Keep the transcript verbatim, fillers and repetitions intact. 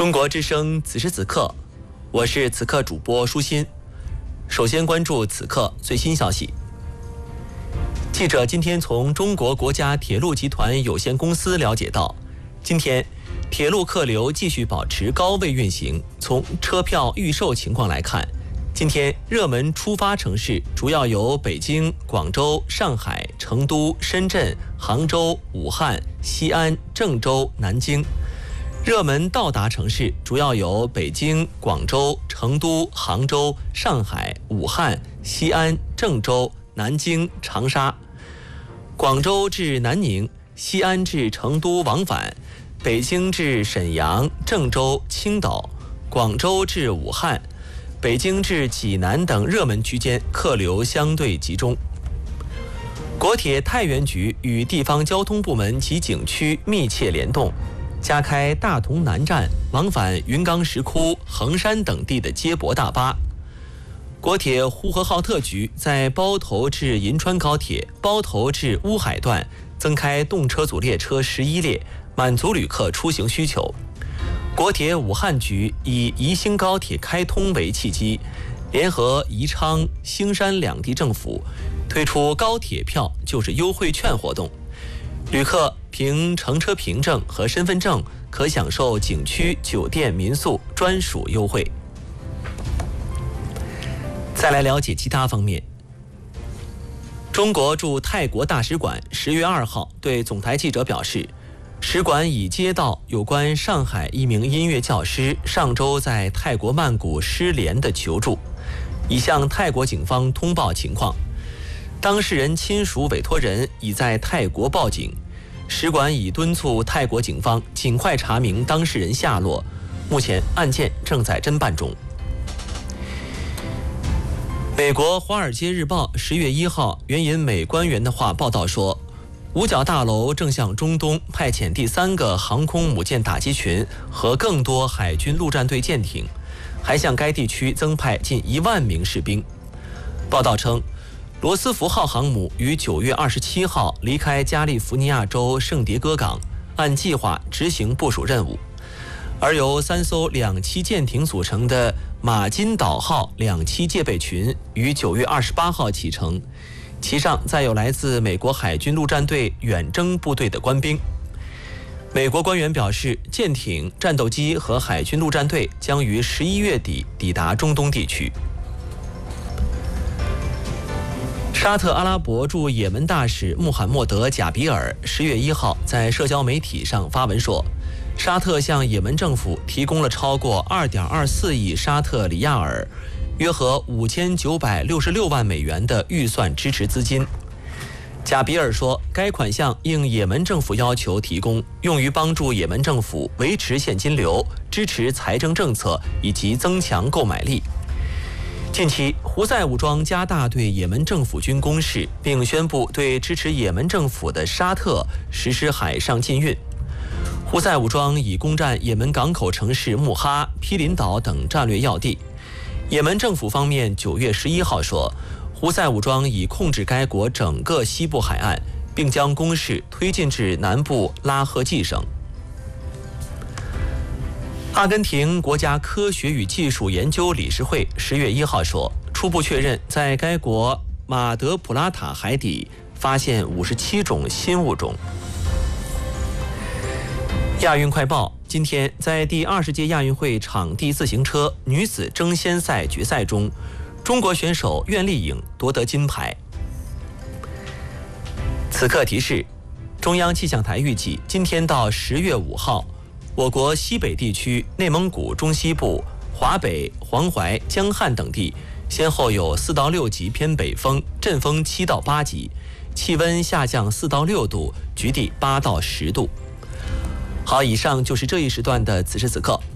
中国之声此时此刻，我是此刻主播舒心。首先关注此刻最新消息。记者今天从中国国家铁路集团有限公司了解到，今天铁路客流继续保持高位运行。从车票预售情况来看，今天热门出发城市主要有北京、广州、上海、成都、深圳、杭州、武汉、西安、郑州、南京。热门到达城市主要有北京、广州、成都、杭州、上海、武汉、西安、郑州、南京、长沙。广州至南宁、西安至成都往返，北京至沈阳、郑州、青岛，广州至武汉，北京至济南等热门区间客流相对集中。国铁太原局与地方交通部门及景区密切联动，加开大同南站往返云冈石窟、衡山等地的接驳大巴。国铁呼和浩特局在包头至银川高铁、包头至乌海段增开动车组列车十一列，满足旅客出行需求。国铁武汉局以宜兴高铁开通为契机，联合宜昌、兴山两地政府推出高铁票就是优惠券活动，旅客凭乘车凭证和身份证可享受景区、酒店、民宿专属优惠。再来了解其他方面。中国驻泰国大使馆十月二号对总台记者表示，使馆已接到有关上海一名音乐教师上周在泰国曼谷失联的求助，已向泰国警方通报情况。当事人亲属委托人已在泰国报警，使馆已敦促泰国警方尽快查明当事人下落，目前案件正在侦办中。美国《华尔街日报》十月一号援引美官员的话报道说，五角大楼正向中东派遣第三个航空母舰打击群和更多海军陆战队舰艇，还向该地区增派近一万名士兵。报道称，罗斯福号航母于九月二十七号离开加利福尼亚州圣迭戈港，按计划执行部署任务。而由三艘两栖舰艇组成的马金岛号两栖戒备群于九月二十八号启程，其上载有来自美国海军陆战队远征部队的官兵。美国官员表示，舰艇、战斗机和海军陆战队将于十一月底抵达中东地区。沙特阿拉伯驻也门大使穆罕默德·贾比尔十月一号在社交媒体上发文说，沙特向也门政府提供了超过 二点二四亿沙特里亚尔，约合五千九百六十六万美元的预算支持资金。贾比尔说，该款项应也门政府要求提供，用于帮助也门政府维持现金流、支持财政政策以及增强购买力。近期，胡塞武装加大对也门政府军攻势，并宣布对支持也门政府的沙特实施海上禁运。胡塞武装已攻占也门港口城市穆哈、毗邻岛等战略要地。也门政府方面九月十一号说，胡塞武装已控制该国整个西部海岸，并将攻势推进至南部拉赫季省。阿根廷国家科学与技术研究理事会十月一号说，初步确认在该国马德普拉塔海底发现五十七种新物种。亚运快报，今天在第二十届亚运会场地自行车女子争先赛决赛中，中国选手苑丽颖夺得金牌。此刻提示，中央气象台预计今天到十月五号，我国西北地区、内蒙古中西部、华北、黄淮、江汉等地先后有四到六级偏北风，阵风七到八级，气温下降四到六度，局地八到十度。好，以上就是这一时段的此时此刻，